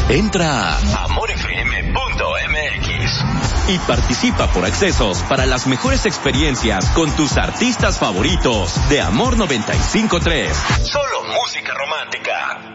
Entra a amorfm.mx y participa por accesos para las mejores experiencias con tus artistas favoritos de Amor 95.3. Solo música romántica.